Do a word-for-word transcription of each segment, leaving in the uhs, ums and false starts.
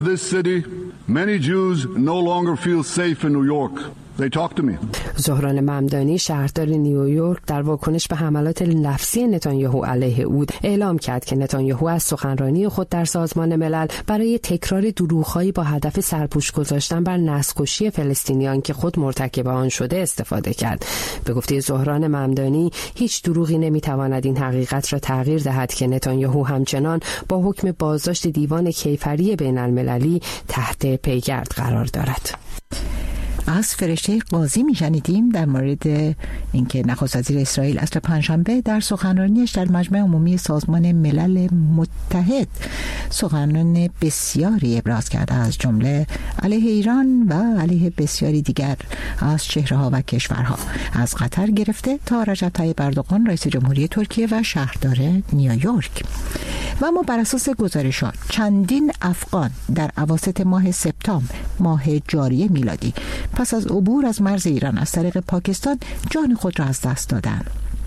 This city, many Jews no longer feel safe in New York. They talk to me. زهران ممدانی شهردار نیویورک در واکنش به حملات لفظی نتانیاهو علیه او اعلام کرد که نتانیاهو از سخنرانی خود در سازمان ملل برای تکرار دروغ‌هایی با هدف سرپوش گذاشتن بر نسل‌کشی فلسطینیان که خود مرتکب آن شده استفاده کرد. به گفته زهران ممدانی هیچ دروغی نمیتواند این حقیقت را تغییر دهد که نتانیاهو همچنان با حکم بازداشت دیوان کیفری بین المللی تحت پیگرد قرار دارد. از فرشته قاضی میشنیدیم در مورد اینکه نخست وزیر اسرائیل عصر پنجشنبه در سخنرانیش در مجمع عمومی سازمان ملل متحد سخنان بسیاری ابراز کرده، از جمله علیه ایران و علیه بسیاری دیگر از چهره‌ها و کشورها، از قطر گرفته تا رجب طیب اردوغان رئیس جمهوری ترکیه و شهردار نیویورک. و اما بر اساس گزارشات چندین افغان در اواسط ماه سپتامبر ماه جاری میلادی پس از عبور از مرز ایران از طریق پاکستان جان خود را از دست دادند.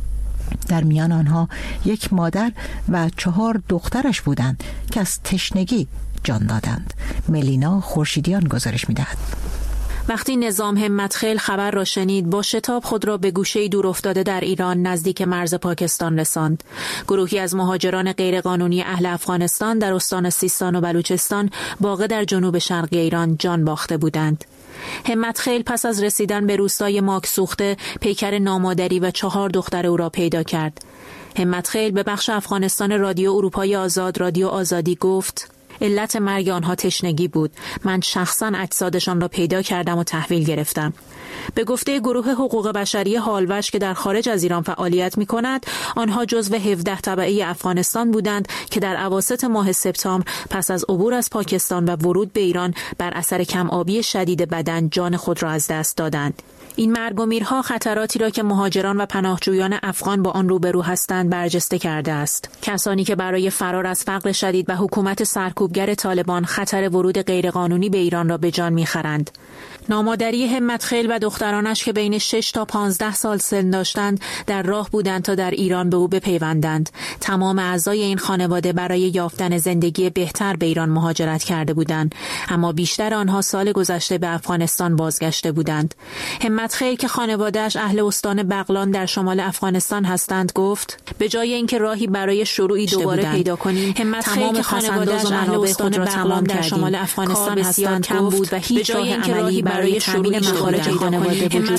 در میان آنها یک مادر و چهار دخترش بودند که از تشنگی جان دادند. ملینا خورشیدیان گزارش می‌دهد. وقتی نظام همتخیل خبر را شنید، با شتاب خود را به گوشه‌ای دور افتاده در ایران نزدیک مرز پاکستان رساند. گروهی از مهاجران غیرقانونی اهل افغانستان در استان سیستان و بلوچستان واقع در جنوب شرقی ایران جان باخته بودند. همتخیل پس از رسیدن به روستای ماکسوخته پیکر نامادری و چهار دختر او را پیدا کرد. همتخیل به بخش افغانستان رادیو اروپای آزاد رادیو آزادی گفت: علت مرگ آنها تشنگی بود. من شخصاً اجسادشان را پیدا کردم و تحویل گرفتم. به گفته گروه حقوق بشری هالوش که در خارج از ایران فعالیت می کند، آنها جزو هفده تبعه افغانستان بودند که در اواسط ماه سپتامبر پس از عبور از پاکستان و ورود به ایران بر اثر کم آبی شدید بدن جان خود را از دست دادند. این مرگ و میرها خطراتی را که مهاجران و پناهجویان افغان با آن روبرو هستند برجسته کرده است. کسانی که برای فرار از فقر شدید و حکومت سرکوبگر طالبان خطر ورود غیرقانونی به ایران را به جان می‌خرند. نامادری همتخیل و دخترانش که بین شش تا پانزده سال سن داشتند در راه بودند تا در ایران به او بپیوندند. تمام اعضای این خانواده برای یافتن زندگی بهتر به ایران مهاجرت کرده بودند، اما بیشتر آنها سال گذشته به افغانستان بازگشته بودند. همتخیل که خانواده‌اش اهل استان بغلان در شمال افغانستان هستند گفت: به جای اینکه راهی برای شروعی دوباره پیدا کنیم، همتخیل که خانواده‌اش اهل استان بغلان در شمال افغانستان هستند کم بود و هیچ راه عملی برای شروع مخارج خانواده وجود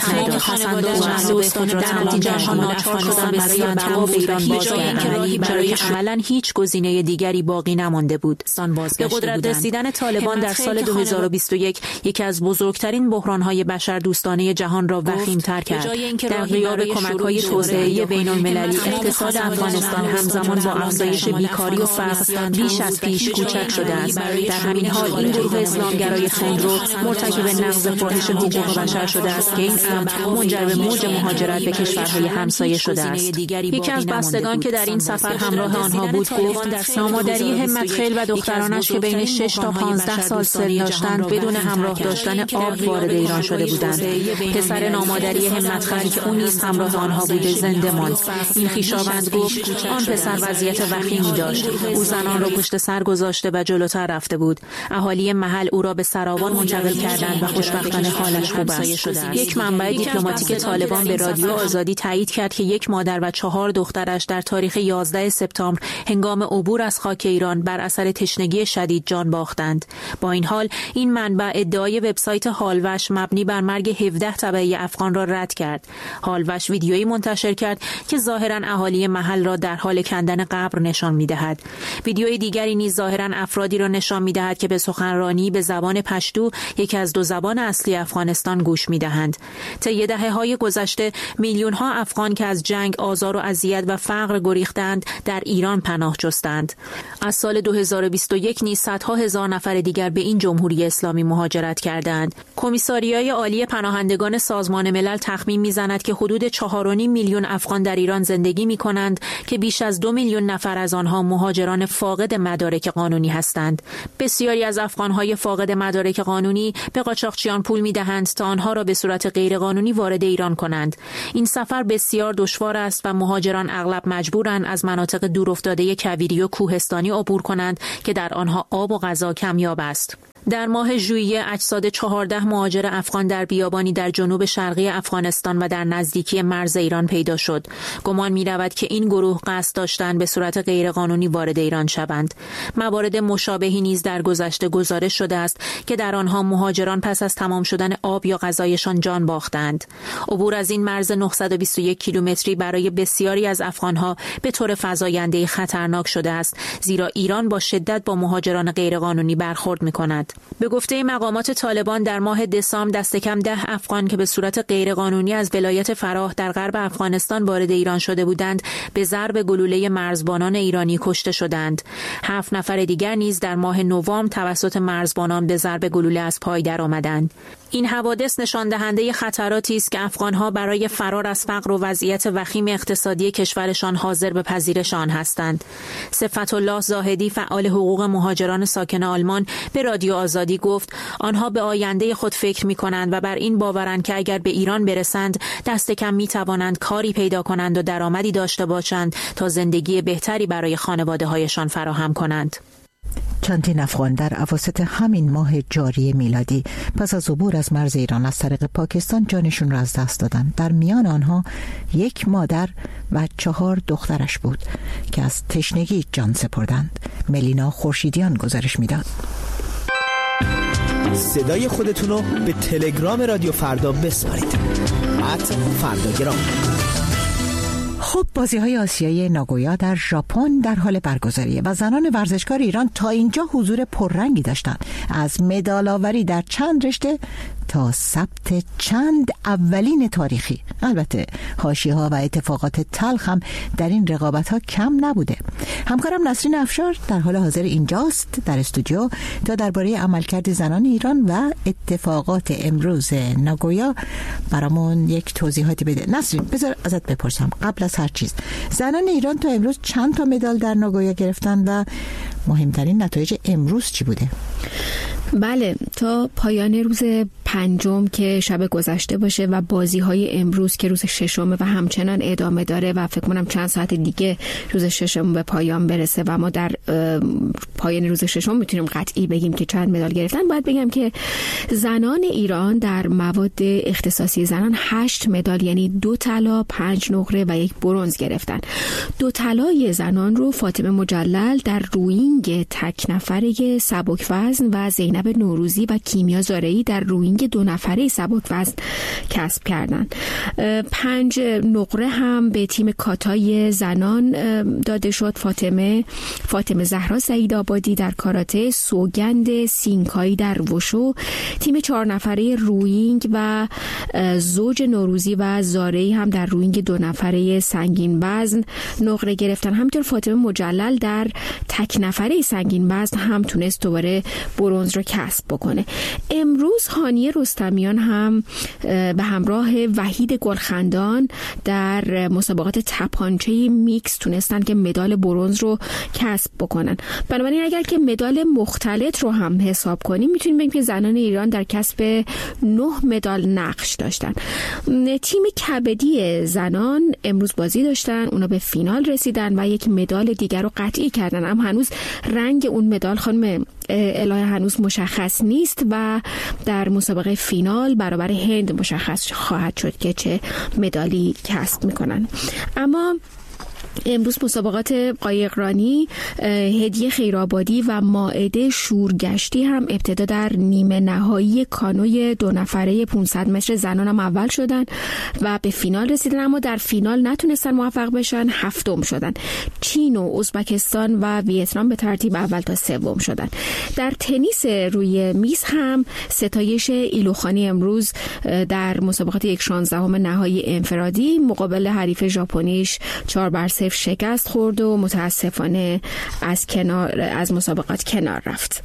نداشت. در نتیجه شمال افغانستان برای بقا به ایران بازگردند، برای عملاً هیچ گزینه دیگری باقی نمانده بود. به قدرت رسیدن طالبان در سال دو هزار و بیست و یک یکی از بزرگترین بحران‌های بشردوستانه جهان را وخیم‌تر کرد. در غیاب کمک‌های توسعه‌ای بین‌المللی، اقتصاد افغانستان همزمان با افزایش بیکاری و فقر بیش از پیش کوچک شده است. در همین حال این گروه اسلامگرای تندرو مرتکب نقض فاحش حقوق بشر شده است که این امر منجر به موج مهاجرت به کشورهای همسایه شده است. یکی از بستگان که در این سفر همراه آنها بود گفت: نامادری همتخیل و دخترانش که بین شش تا پانزده سال سن داشتند بدون همراه داشتن آب وارد ایران شده بودند. پسر نامادری همتخیل که او نیز همراه آنها بوده زنده ماند. این خویشاوند گفت آن پسر وضعیت وخیمی داشت. او زنان را پشت سر گذاشته و جلوتر رفته بود. اهالی محل او را به سراوان منتقل کردند و خوشبختانه حالش خوب است. یک منبع دیپلماتیک طالبان به رادیو آزادی تایید کرد که یک مادر و چهار دخترش در تاریخ یازده سپتامبر هنگام عبور از خاک ایران بر اثر تشنگی شدید جان باختند. با این حال این منبع ادعای وبسایت هالوش مبنی بر مرگ هفده تبعه افغان را رد کرد. هالوش ویدیویی منتشر کرد که ظاهراً اهالی محل را در حال کندن قبر نشان می‌دهد. ویدیوی دیگری نیز ظاهراً افرادی را نشان می‌دهد که به سخنرانی به زبان پشتو، یکی از دو زبان اصلی افغانستان، گوش می‌دهند. طی دهه‌های گذشته میلیون‌ها افغان که از جنگ، آزار و اذیت و فقر گریختند در ایران پناه جستند. از سال دو هزار و بیست و یک نیز صدها هزار نفر دیگر به این جمهوری اسلامی مهاجرت کردند. کمیساریای عالی پناهندگان سازمان ملل تخمین می‌زند که حدود چهار و نیم میلیون افغان در ایران زندگی می‌کنند که بیش از دو میلیون نفر از آنها مهاجران فاقد مدارک قانونی هستند. بسیاری از افغان‌های فاقد مدارک قانونی به قاچاقچیان ایران پول می‌دهند تا آنها را به صورت غیرقانونی وارد ایران کنند. این سفر بسیار دشوار است و مهاجران اغلب مجبورند از مناطق دورافتاده کویری و کوهستانی عبور کنند که در آنها آب و غذا کمیاب است. در ماه ژوئیه اجساد چهارده مهاجر افغان در بیابانی در جنوب شرقی افغانستان و در نزدیکی مرز ایران پیدا شد. گمان می‌رود که این گروه قصد داشتند به صورت غیرقانونی وارد ایران شوند. موارد مشابهی نیز در گذشته گزارش شده است که در آنها مهاجران پس از تمام شدن آب یا غذایشان جان باختند. عبور از این مرز نهصد و بیست و یک کیلومتری برای بسیاری از افغان‌ها به طور فزاینده خطرناک شده است، زیرا ایران با شدت با مهاجران غیرقانونی برخورد می‌کند. به گفته مقامات طالبان در ماه دسامبر دست کم ده افغان که به صورت غیرقانونی از ولایت فراه در غرب افغانستان وارد ایران شده بودند به ضرب گلوله مرزبانان ایرانی کشته شدند. هفت نفر دیگر نیز در ماه نوامبر توسط مرزبانان به ضرب گلوله از پای درآمدند. این حوادث نشان دهنده خطراتی است که افغان‌ها برای فرار از فقر و وضعیت وخیم اقتصادی کشورشان حاضر به پذیرش آن هستند. صفت الله زاهدی فعال حقوق مهاجران ساکن آلمان به رادیو آزادی گفت آنها به آینده خود فکر می‌کنند و بر این باورند که اگر به ایران برسند دست کم می‌توانند کاری پیدا کنند و درآمدی داشته باشند تا زندگی بهتری برای خانواده‌هایشان فراهم کنند. چندین افغان در اواسط همین ماه جاری میلادی پس از عبور از مرز ایران از طریق پاکستان جانشون را از دست دادند. در میان آنها یک مادر و چهار دخترش بود که از تشنگی جان سپردند. ملینا خورشیدیان گزارش میداد. صدای خودتون رو به تلگرام رادیو فردا بسپارید. ات فرداگرام. خب بازی‌های آسیایی ناگویا در ژاپن در حال برگزاریه و زنان ورزشکار ایران تا اینجا حضور پررنگی داشتند، از مدال‌آوری در چند رشته تا ثبت چند اولین تاریخی. البته حاشیه‌ها و اتفاقات تلخ هم در این رقابت‌ها کم نبوده. همکارم نسرین افشار در حال حاضر اینجاست در استودیو تا درباره عملکرد زنان ایران و اتفاقات امروز ناگویا برامون یک توضیحاتی بده. نسرین بذار ازت بپرسم قبل از هر چیز، زنان ایران تا امروز چند تا مدال در ناگویا گرفتن و مهمترین نتایج امروز چی بوده؟ بله، تا پایان روز پنجم که شب گذشته باشه و بازی‌های امروز که روز ششم و همچنان ادامه داره و فکر کنم چند ساعت دیگه روز ششم به پایان برسه و ما در پایان روز ششم میتونیم قطعی بگیم که چند مدال گرفتن. باید بگم که زنان ایران در مواد اختصاصی زنان هشت مدال، یعنی دو طلا، پنج نقره و یک برنز گرفتن. دو طلای زنان رو فاطمه مجلل در روینگ تک نفره سبک وزن و زینب نوروزی و کیمیا زارعی در روینگ دو نفره سبک وزن کسب کردند. پنج نقره هم به تیم کاتای زنان داده شد. فاطمه فاطمه زهرا سعید آبادی در کاراته، سوگند سینکایی در وشو. تیم چهار نفره روینگ و زوج نوروزی و زارعی هم در روینگ دو نفره سنگین وزن نقره گرفتن. همینطور فاطمه مجلل در تک نفره سنگین وزن هم تونست دوباره برنز رو کسب بکنه. امروز هانیه رستمیان هم به همراه وحید گلخندان در مسابقات تپانچه میکس تونستن که مدال برنز رو کسب بکنن. بنابراین اگر که مدال مختلط رو هم حساب کنیم میتونیم بگیم که زنان ایران در کسب نه مدال نقش داشتن. تیم کبدی زنان امروز بازی داشتن، اونا به فینال رسیدن و یک مدال دیگر رو قطعی کردن. اما هنوز رنگ اون مدال خانم الهه هنوز مشخص نیست و در مسابقه فینال برابر هند مشخص خواهد شد که چه مدالی کسب میکنن. اما امروز مسابقات قایقرانی، هدیه خیرآبادی و مائده شورگشتی هم ابتدا در نیمه نهایی کانوی دو نفره پانصد متر زنان هم اول شدن و به فینال رسیدن، اما در فینال نتونستن موفق بشن، هفتم شدن. چین و ازبکستان و ویتنام به ترتیب اول تا سوم شدن. در تنیس روی میز هم ستایش ایلوخانی امروز در مسابقات یک شانزدهم نهایی انفرادی مقابل حریف ژاپنیش چهار بر صفر شکست خورد و متاسفانه از کنار از مسابقات کنار رفت.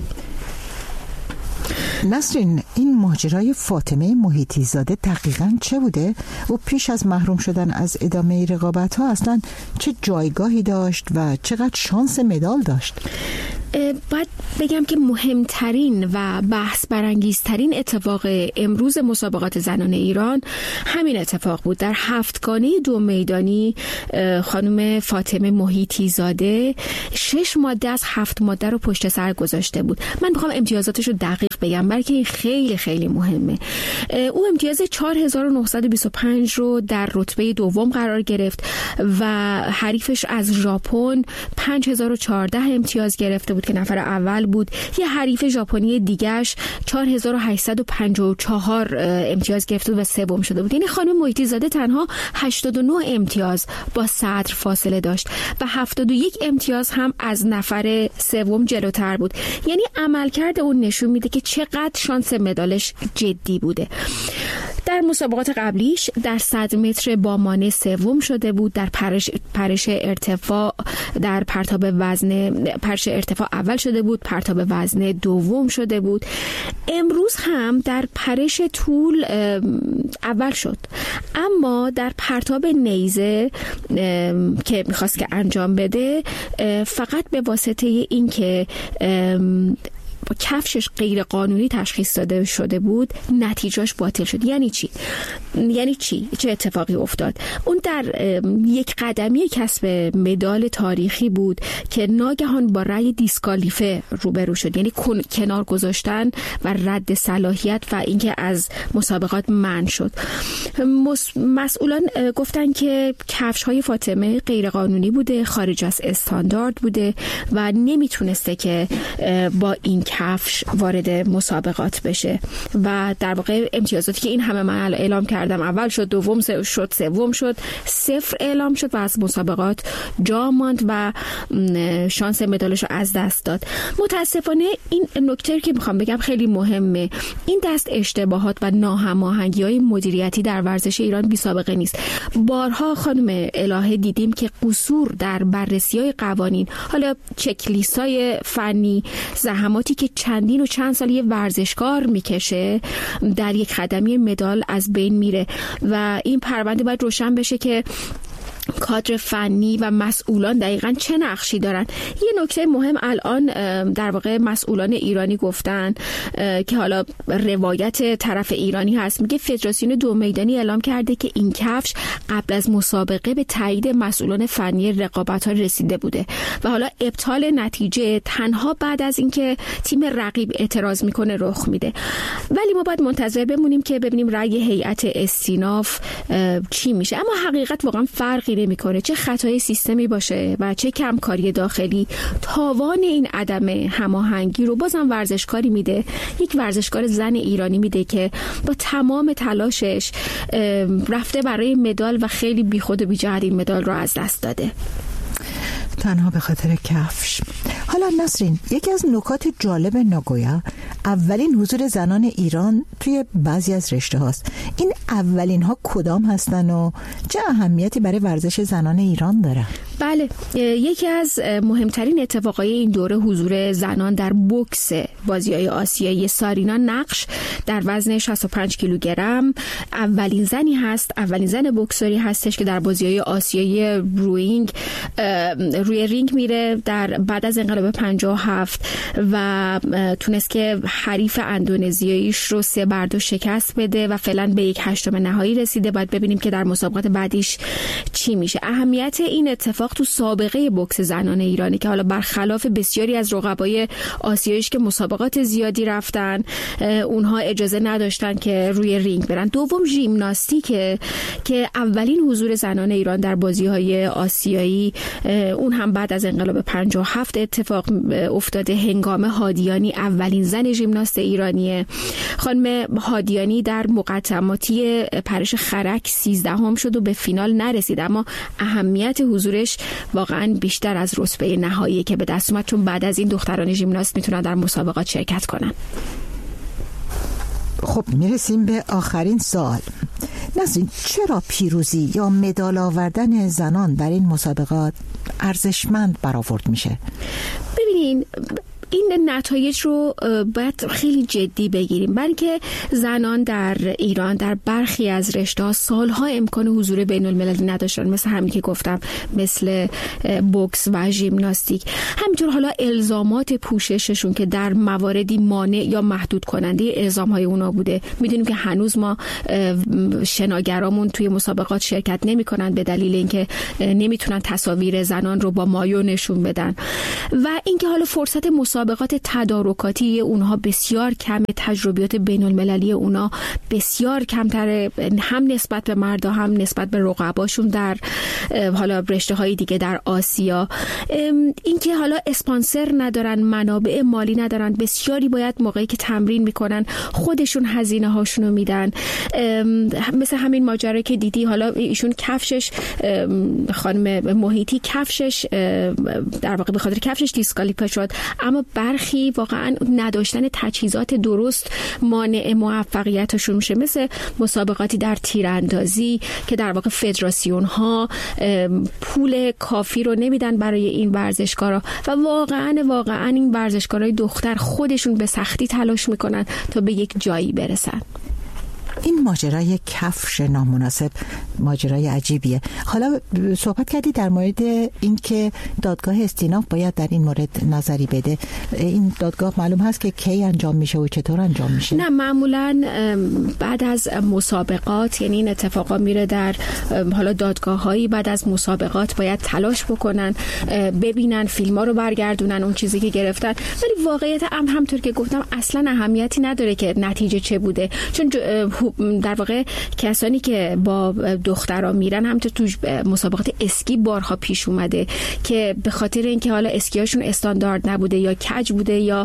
نسرین، این ماجرای فاطمه محیطی زاده دقیقاً چه بوده؟ و پیش از محروم شدن از ادامه رقابت‌ها اصلاً چه جایگاهی داشت و چقدر شانس مدال داشت؟ باید بگم که مهمترین و بحث برانگیزترین اتفاق امروز مسابقات زنان ایران همین اتفاق بود. در هفتگانه دو میدانی خانم فاطمه محیطی زاده شش ماده از هفت ماده رو پشت سر گذاشته بود. من میخوام امتیازاتش رو دقیق بگم بلکه این خیلی خیلی مهمه. او امتیاز چهار هزار و نهصد و بیست و پنج رو در رتبه دوم قرار گرفت و حریفش از ژاپن پنج هزار و چهارده امتیاز گرفته بود که نفر اول بود. یه حریف ژاپنی دیگه‌اش چهار هزار و هشتصد و پنجاه و چهار امتیاز گرفته و سوم شده بود. یعنی خانم محیطی زاده تنها هشتاد و نه امتیاز با صدر فاصله داشت و هفتاد و یک امتیاز هم از نفر سوم جلوتر بود. یعنی عملکرد اون نشون میده که چقدر شانس مدالش جدی بوده. در مسابقات قبلیش در صد متر با مانع سوم شده بود، در پرش پرش ارتفاع در پرتاب وزن پرش ارتفاع اول شده بود، پرتاب وزن دوم شده بود. امروز هم در پرش طول اول شد، اما در پرتاب نیزه که میخواست که انجام بده فقط به واسطه این که کفشش غیر قانونی تشخیص داده شده بود نتیجهش باطل شد. یعنی چی؟ یعنی چی؟ چه اتفاقی افتاد؟ اون در یک قدمی کسب مدال تاریخی بود که ناگهان با رأی دیسکالیفه روبرو شد، یعنی کنار گذاشتن و رد صلاحیت و اینکه از مسابقات منع شد. مسئولان گفتن که کفش های فاطمه غیر قانونی بوده، خارج از استاندارد بوده و نمیتونسته که با این کفش وارد مسابقات بشه و در واقع امتیازاتی که این همه من اعلام کردم اول شد، دوم شد، سوم شد، صفر اعلام شد و از مسابقات جا ماند و شانس مدالش رو از دست داد. متاسفانه این نکته که میخوام بگم خیلی مهمه. این دست اشتباهات و ناهماهنگی‌های مدیریتی در ورزش ایران بی سابقه نیست. بارها خانم الهه دیدیم که قصور در بررسی‌های قوانین، حالا چک لیست‌های فنی، زحماتی که چندین و چند سال یه ورزشکار میکشه در یک خدمی مدال از بین میره و این پرونده باید روشن بشه که کادر فنی و مسئولان دقیقاً چه نقشی دارن. یه نکته مهم الان در واقع مسئولان ایرانی گفتن که حالا روایت طرف ایرانی هست، میگه فدراسیون دو میدانی اعلام کرده که این کفش قبل از مسابقه به تایید مسئولان فنی رقابت‌ها رسیده بوده و حالا ابطال نتیجه تنها بعد از اینکه تیم رقیب اعتراض میکنه رخ میده. ولی ما باید منتظر بمونیم که ببینیم رأی هیئت استیناف چی میشه. اما حقیقت واقعا فرقی نمیکنه، چه خطای سیستمی باشه و چه کمکاری داخلی، تاوان این عدم هماهنگی رو بازم ورزشکاری میده، یک ورزشکار زن ایرانی میده که با تمام تلاشش رفته برای مدال و خیلی بیخود و بی‌جهت این مدال رو از دست داده، تنها به خاطر کفش. حالا نسرین، یکی از نکات جالب ناگویا اولین حضور زنان ایران توی بعضی از رشته هاست. این اولین ها کدام هستن و چه اهمیتی برای ورزش زنان ایران داره؟ بله، یکی از مهمترین اتفاقای این دوره حضور زنان در بوکس بازی‌های آسیایی. سارینا نقش در وزن شصت و پنج کیلوگرم اولین زنی هست، اولین زن بوکسوری هستش که در بازی‌های آسیایی روینگ روی رینگ میره در بعد از انقلاب پنجاه و هفت و تونست که حریف اندونزیاییش رو سه بر دو شکست بده و فعلا به یک هشتم نهایی رسیده. باید ببینیم که در مسابقات بعدیش چی میشه. اهمیت این اتفاق تو سابقه بوکس زنان ایرانی که حالا برخلاف بسیاری از رقبای آسیاییش که مسابقات زیادی رفتن، اونها اجازه نداشتن که روی رینگ برن. دوم ژیمناستیکه که اولین حضور زنان ایران در بازی‌های آسیایی، اون هم بعد از انقلاب پنجاه و هفت اتفاق افتاده. هنگام هادیانی اولین زن ژیمناست ایرانیه. خانم هادیانی در مقدماتی پرش خرک سیزدهم شد و به فینال نرسید، اما اهمیت حضورش واقعا بیشتر از رتبه نهایی که به دست اومد، چون بعد از این دختران ژیمناست میتونن در مسابقات شرکت کنن. خب میرسیم به آخرین سوال. نسرین، چرا پیروزی یا مدال آوردن زنان در این مسابقات ارزشمند برآورد میشه؟ ببینین، این نتایج رو باید خیلی جدی بگیریم، برای که زنان در ایران در برخی از رشته‌ها سالها امکان حضور بین المللی نداشتن، مثل همین که گفتم، مثل بوکس و ژیمناستیک. همینطور حالا الزامات پوشششون که در مواردی مانع یا محدود کننده اعزام‌های اونا بوده. میدونیم که هنوز ما شناگرامون توی مسابقات شرکت نمی‌کنن به دلیل اینکه نمیتونن تصاویر زنان رو با مایو نشون بدن، و اینکه حالا فرصت مسابقات تدارکاتی اونها بسیار کمه، تجربیات بین المللی اونا بسیار کمتره، هم نسبت به مردا هم نسبت به رقباشون در حالا رشته‌های دیگه در آسیا. اینکه حالا اسپانسر ندارن، منابع مالی ندارن، بسیاری باید موقعی که تمرین میکنن خودشون هزینه هاشونو میدن. مثل همین ماجرا که دیدی، حالا ایشون کفشش، خانم محیطی کفشش در واقع به خاطر کفشش دیسکالیفای شد، اما برخی واقعا نداشتن تجهیزات درست مانع موفقیتشون میشه، مثل مسابقاتی در تیراندازی که در واقع فدراسیون ها پول کافی رو نمیدن برای این ورزشکارا و واقعا واقعا این ورزشکارای دختر خودشون به سختی تلاش میکنن تا به یک جایی برسن. این ماجرای کفش نامناسب ماجرای عجیبیه. حالا صحبت کردی در مورد اینکه دادگاه استیناف باید در این مورد نظری بده. این دادگاه معلوم هست که کی انجام میشه و چطور انجام میشه؟ نه، معمولا بعد از مسابقات، یعنی این اتفاقا میره در حالا دادگاه هایی بعد از مسابقات باید تلاش بکنن، ببینن، فیلم‌ها رو برگردونن اون چیزی که گرفتن. ولی واقعیت امر همونطور که گفتم اصلا اهمیتی نداره که نتیجه چه بوده، چون در واقع کسانی که با دخترها میرن همونطور تو مسابقات اسکی بارها پیش اومده که به خاطر اینکه حالا اسکیاشون استاندارد نبوده یا کج بوده یا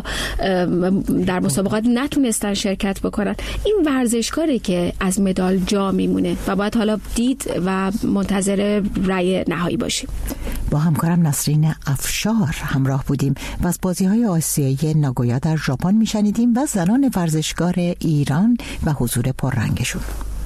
در مسابقات نتونستن شرکت بکنن، این ورزشکاری که از مدال جا میمونه و باید حالا دید و منتظر رأی نهایی باشیم. با همکارم نسرین افشار همراه بودیم و از بازی‌های آسیایی ناگویا در ژاپن میشنیدیم و زنان ورزشکار ایران و حضور پررنگشون.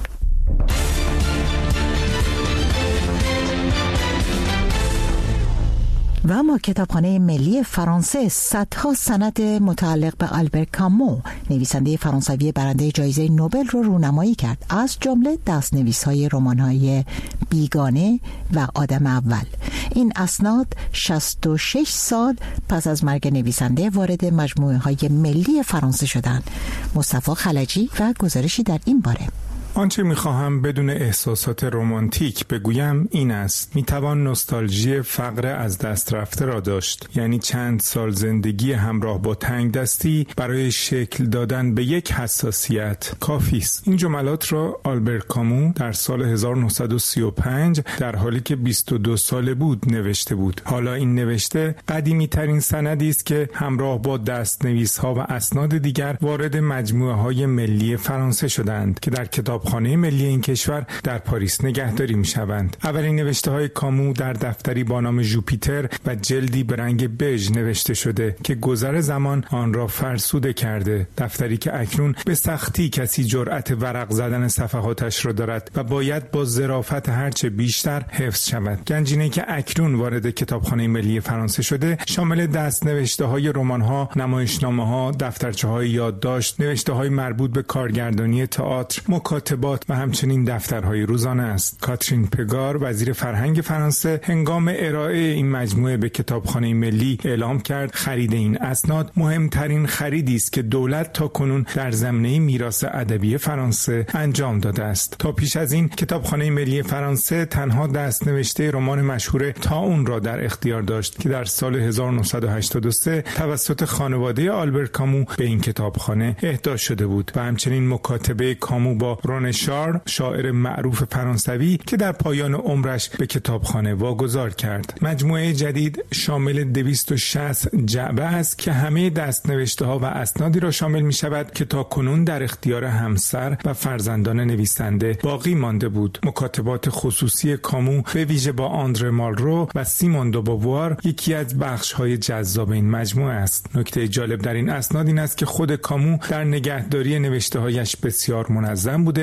و اما کتابخانه ملی فرانسه صدها سند متعلق به آلبر کامو، نویسنده فرانسوی برنده جایزه نوبل رو رونمایی کرد، از جمله دست‌نویس‌های رمان‌های بیگانه و آدم اول. این اسناد شصت و شش سال پس از مرگ نویسنده وارد مجموعه‌های ملی فرانسه شدند. مصطفی خلجی و گزارشی در این باره. آنچه می‌خواهم بدون احساسات رمانتیک بگویم این است: میتوان نوستالژی فقر از دست رفته را داشت، یعنی چند سال زندگی همراه با تنگ دستی برای شکل دادن به یک حساسیت کافی است. این جملات را آلبر کامو در سال هزار و نهصد و سی و پنج در حالی که بیست و دو ساله بود نوشته بود. حالا این نوشته قدیمی ترین سندی است که همراه با دست‌نویس‌ها و اسناد دیگر وارد مجموعه‌های ملی فرانسه شدند که در کتاب خانه ملی این کشور در پاریس نگهداری می شوند. اولین نوشته های کامو در دفتری با نام ژوپیتر و جلدی به رنگ بژ نوشته شده که گذر زمان آن را فرسوده کرده. دفتری که اکنون به سختی کسی جرأت ورق زدن صفحاتش را دارد و باید با ظرافت هرچه بیشتر حفظ شود. گنجینه‌ای که اکنون وارد کتابخانه ملی فرانسه شده شامل دست نوشته های رمان ها، نمایشنامه ها، دفترچه های یادداشت، نوشته های مربوط به کارگردانی تئاتر، مکاتبات و همچنین دفترهای روزانه است. کاترین پگار، وزیر فرهنگ فرانسه، هنگام ارائه این مجموعه به کتابخانه ملی اعلام کرد خرید این اسناد مهمترین خریدی است که دولت تاکنون در زمینه میراث ادبی فرانسه انجام داده است. تا پیش از این کتابخانه ملی فرانسه تنها دست‌نوشته رمان مشهور تاون را در اختیار داشت که در سال هزار و نهصد و هشتاد و سه توسط خانواده آلبر کامو به این کتابخانه اهدا شده بود و همچنین مکاتبه کامو با رون شار، شاعر معروف فرانسوی که در پایان عمرش به کتابخانه واگذار کرد. مجموعه جدید شامل دویست و شصت جعبه است که همه دست‌نوشته‌ها و اسنادی را شامل می شود که تا کنون در اختیار همسر و فرزندان نویسنده باقی مانده بود. مکاتبات خصوصی کامو به ویژه با آندره مالرو و سیمون دو بووار یکی از بخش‌های جذاب این مجموعه است. نکته جالب در این اسناد این است که خود کامو در نگهداری نوشته‌هایش بسیار منظم بوده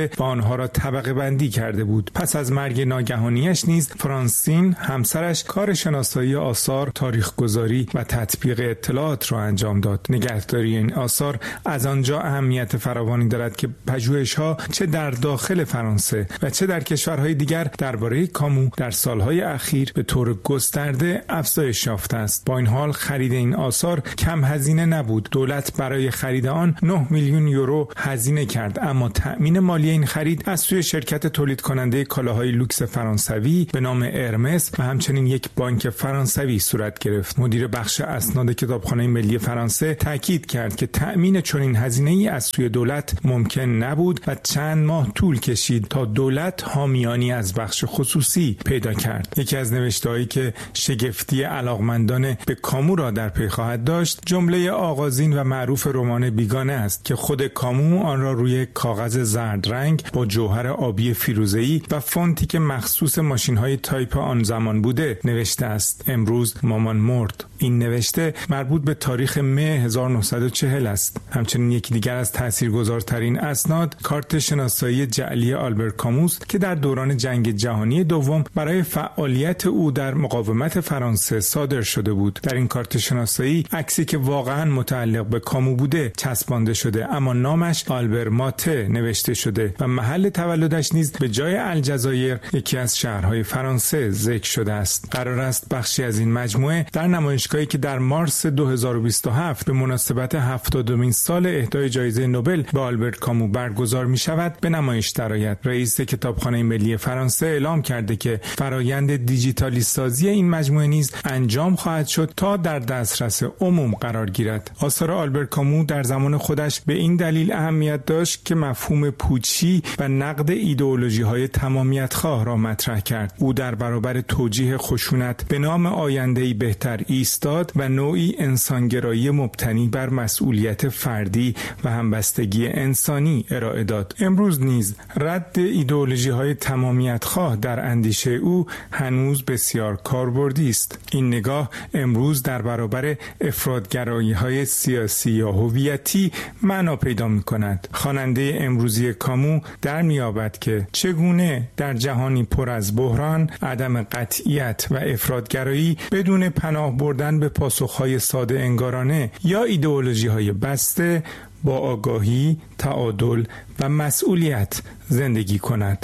فرانسه و آنها را طبقه بندی کرده بود. پس از مرگ ناگهانیش نیز فرانسین همسرش کار شناسایی آثار، تاریخ‌گذاری و تطبیق اطلاعات را انجام داد. نگهداری این آثار از آنجا اهمیت فراوانی دارد که پژوهش‌ها چه در داخل فرانسه و چه در کشورهای دیگر درباره کامو در سالهای اخیر به طور گسترده افزایش یافته است. با این حال خرید این آثار کم هزینه نبود. دولت برای خرید آن نه میلیون یورو هزینه کرد، اما تأمین مالی این خرید از سوی شرکت تولید کننده کالاهای لوکس فرانسوی به نام ارمس و همچنین یک بانک فرانسوی صورت گرفت. مدیر بخش اسناد کتابخانه ملی فرانسه تاکید کرد که تأمین چنین هزینه‌ای از سوی دولت ممکن نبود و چند ماه طول کشید تا دولت حامیانی از بخش خصوصی پیدا کرد. یکی از نوشته‌هایی که شگفتی علاقمندان به کامو را در پی خواهد داشت، جمله آغازین و معروف رمان بیگانه است که خود کامو آن را روی کاغذ زرد رنگ با جوهر آبی فیروزه‌ای و فونتی که مخصوص ماشین‌های تایپ آن زمان بوده نوشته است: امروز مامان مرد. این نوشته مربوط به تاریخ مه هزار و نهصد و چهل است. همچنین یکی دیگر از تاثیرگذارترین اسناد کارت شناسایی جعلی آلبر کاموس که در دوران جنگ جهانی دوم برای فعالیت او در مقاومت فرانسه صادر شده بود. در این کارت شناسایی عکسی که واقعا متعلق به کامو بوده چسبانده شده، اما نامش آلبر ماته نوشته شده و محل تولدش نیز به جای الجزایر یکی از شهرهای فرانسه ذکر شده است. قرار است بخشی از این مجموعه در نمایشگاهی که در مارس دو هزار و بیست و هفت به مناسبت هفتادمین سال اهدای جایزه نوبل به آلبرت کامو برگزار می شود به نمایش درآید. رئیس کتابخانه ملی فرانسه اعلام کرده که فرایند دیجیتالی سازی این مجموعه نیز انجام خواهد شد تا در دسترس عموم قرار گیرد. آثار آلبرت کامو در زمان خودش به این دلیل اهمیت داشت که مفهوم پوچی و نقد ایدئولوژی‌های تمامیت‌خواه را مطرح کرد. او در برابر توجیه خشونت به نام آینده‌ای بهتر ایستاد و نوعی انسانگرایی مبتنی بر مسئولیت فردی و همبستگی انسانی ارائه داد. امروز نیز رد ایدئولوژی‌های تمامیت‌خواه در اندیشه او هنوز بسیار کاربردی است. این نگاه امروز در برابر افراط‌گرایی‌های سیاسی یا هویتی معنا پیدا می‌کند. خواننده امروزی کامو در می‌یابد که چگونه در جهانی پر از بحران، عدم قطعیت و افراط‌گرایی بدون پناه بردن به پاسخ‌های ساده انگارانه یا ایدئولوژی‌های بسته با آگاهی، تعادل و مسئولیت زندگی کند.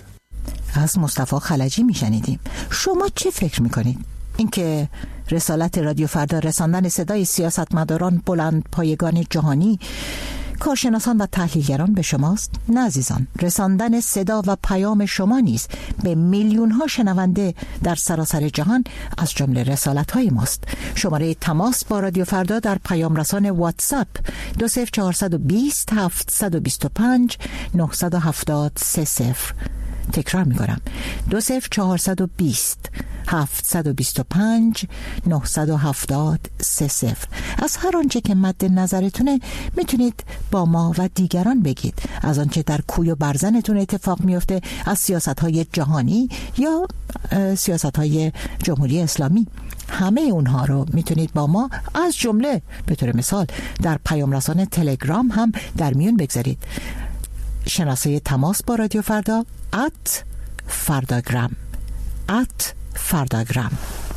از مصطفی خلجی میشنیدیم. شما چه فکر میکنید؟ اینکه رسالت رادیو فردا رساندن صدای سیاستمداران بلند پایگان جهانی، کارشناسان و تحلیلگران به شماست؟ نه عزیزان، رساندن صدا و پیام شما نیز به میلیون ها شنونده در سراسر جهان از جمله رسالت های ماست. شماره تماس با رادیو فردا در پیام رسان واتساپ دو صفر چهارصد و بیست هفتصد و بیست و پنج نهصد و هفتاد سه صفر. تکرار میکنم: دو صفر چهارصد و بیست هفتصد و بیست و پنج نهصد و هفتاد سه صفر. از هر آنچه که مد نظرتونه میتونید با ما و دیگران بگید. از آنچه در کوی و برزنتون اتفاق میفته، از سیاست‌های جهانی یا سیاست‌های جمهوری اسلامی، همه اونها رو میتونید با ما از جمله به طور مثال در پیام رسان تلگرام هم در میون بگذارید. شناسه تماس با رادیو فردا ات فرداگرام ات فرداگرام.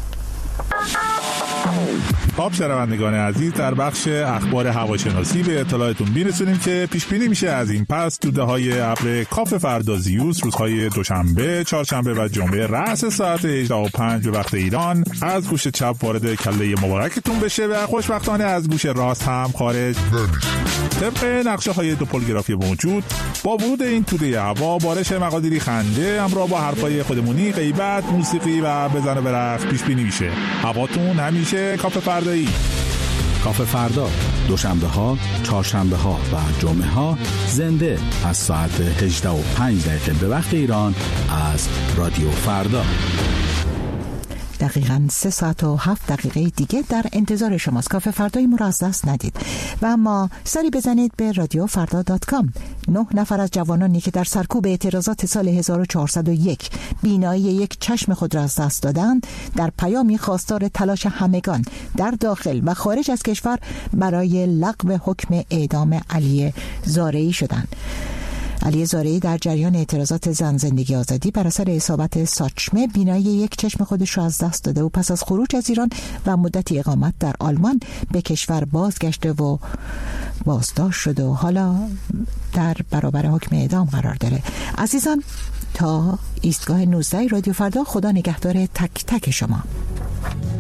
خب شنوندگان عزیز، در بخش اخبار هواشناسی به اطلاعتون میرسونیم که پیش بینی میشه از این پس توده‌های ابر کاف فردا زیوس روزهای دوشنبه، چهارشنبه و جمعه رأس ساعت هجده و پنج به وقت ایران از گوش چپ وارد کله مبارکتون بشه و خوشبختانه از گوش راست هم خارج نمیشه. طبق نقشه های دوپولگرافی موجود، با ورود این توده هوا بارش مقادیری خنده همراه با حرفای خودمونی، غیبت، موسیقی و بزن و برقص پیش بینی میشه. هواتون همیشه کاف فردایی. کاف فردا دوشنبه ها، چهارشنبه ها و جمعه ها زنده از ساعت هجده و پنج دقیقه به وقت ایران از رادیو فردا. دقیقاً سه ساعت و هفت دقیقه دیگه در انتظار شماست. کاف فردای ما را از دست ندید و اما سری بزنید به رادیو فردا دات کام. نه نفر از جوانانی که در سرکوب اعتراضات سال هزار و چهارصد و یک بینایی یک چشم خود را از دست دادند، در پیامی خواستار تلاش همگان در داخل و خارج از کشور برای لغو حکم اعدام علی زارعی شدند. علی زارعی در جریان اعتراضات زن زندگی آزادی بر اثر اصابت ساچمه بینایی یک چشم خودش را از دست داده و پس از خروج از ایران و مدتی اقامت در آلمان به کشور بازگشته و بازداشت شده و حالا در برابر حکم اعدام قرار داره. عزیزان، تا ایستگاه نوزده رادیو فردا، خدا نگهدار تک تک شما.